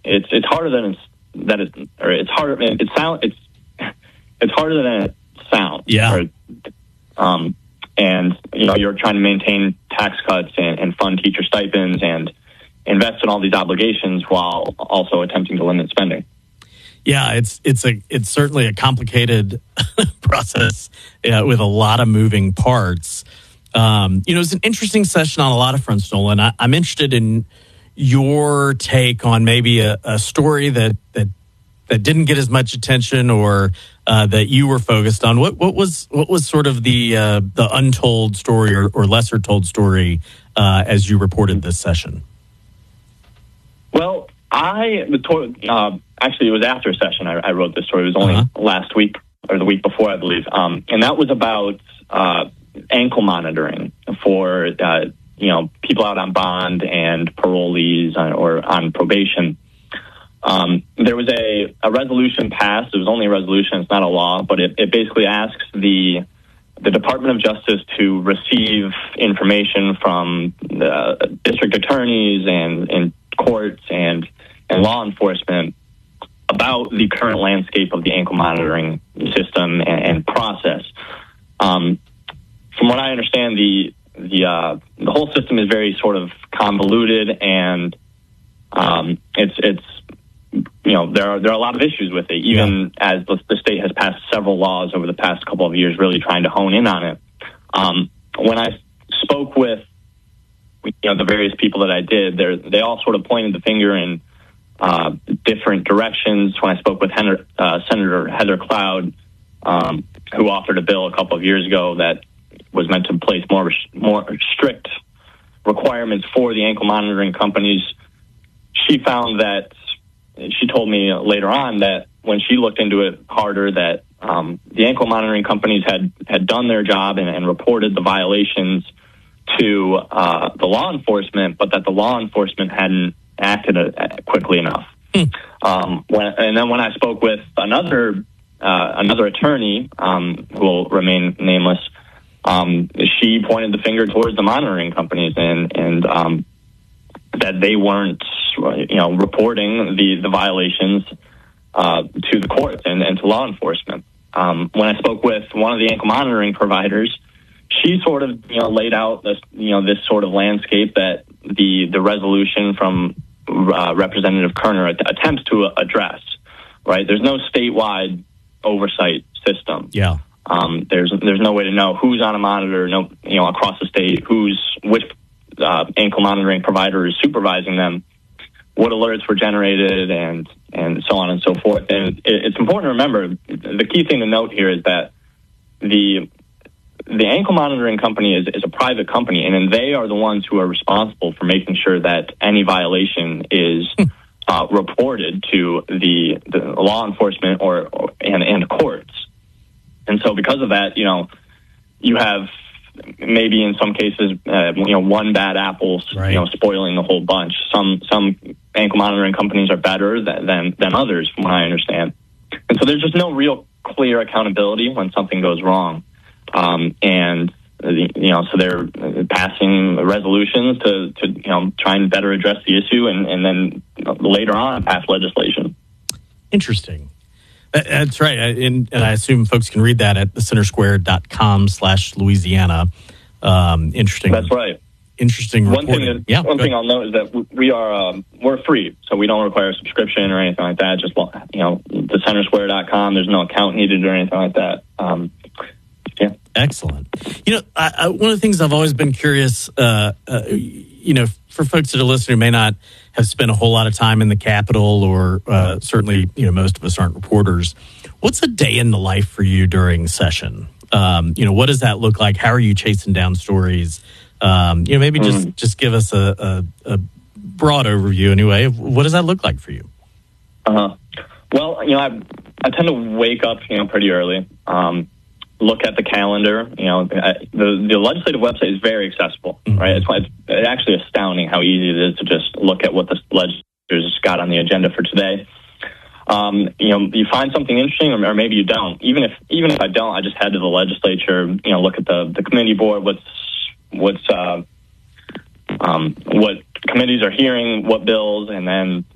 it's harder than it's harder than it sounds. Yeah. And you're trying to maintain tax cuts and fund teacher stipends and invest in all these obligations while also attempting to limit spending. Yeah, it's certainly a complicated process with a lot of moving parts. It's an interesting session on a lot of fronts, Nolan. I'm interested in your take on maybe a story that didn't get as much attention or that you were focused on. What was sort of the untold story or lesser told story as you reported this session? Well, actually, it was after a session I wrote this story. It was only last week or the week before, I believe. And that was about ankle monitoring for people out on bond and parolees or on probation. There was a resolution passed. It was only a resolution. It's not a law, but it basically asks the Department of Justice to receive information from the district attorneys and courts and law enforcement about the current landscape of the ankle monitoring system and process. From what I understand, the whole system is very sort of convoluted, and it's there are a lot of issues with it, even as the state has passed several laws over the past couple of years, really trying to hone in on it. When I spoke with the various people that I did, they all sort of pointed the finger in different directions. When I spoke with Senator Heather Cloud, who authored a bill a couple of years ago that was meant to place more strict requirements for the ankle monitoring companies, she told me later on that when she looked into it harder, that the ankle monitoring companies had done their job and reported the violations to the law enforcement, but that the law enforcement hadn't acted quickly enough. When I spoke with another attorney who will remain nameless, she pointed the finger towards the monitoring companies and that they weren't reporting the violations to the courts and to law enforcement. When I spoke with one of the ankle monitoring providers, she sort of laid out this sort of landscape that the resolution from Representative Kerner attempts to address. Right, there's no statewide oversight system. Yeah, there's no way to know who's on a monitor, across the state, which ankle monitoring provider is supervising them, what alerts were generated, and so on and so forth. And it's important to remember, the key thing to note here is that the ankle monitoring company is a private company, and then they are the ones who are responsible for making sure that any violation is reported to the law enforcement and courts. And so because of that, you have maybe in some cases, one bad apple, spoiling the whole bunch. Some ankle monitoring companies are better than others, from what I understand. And so there's just no real clear accountability when something goes wrong. So they're passing resolutions to try and better address the issue and then later on pass legislation. Interesting. That's right. And I assume folks can read that at thecentersquare.com/Louisiana. Interesting. That's right. Interesting reporting. One thing I'll note is that we're free, so we don't require a subscription or anything like that. Just thecentersquare.com. There's no account needed or anything like that. Excellent. One of the things I've always been curious, for folks that are listening who may not have spent a whole lot of time in the Capitol, or certainly, most of us aren't reporters. What's a day in the life for you during session? What does that look like? How are you chasing down stories? Maybe just give us a broad overview anyway of what does that look like for you? Well, I tend to wake up, pretty early. Look at the calendar. The legislative website is very accessible, right? It's actually astounding how easy it is to just look at what the legislators got on the agenda for today. You find something interesting, or maybe you don't. Even if I don't, I just head to the legislature. Look at the committee board. What committees are hearing what bills, and then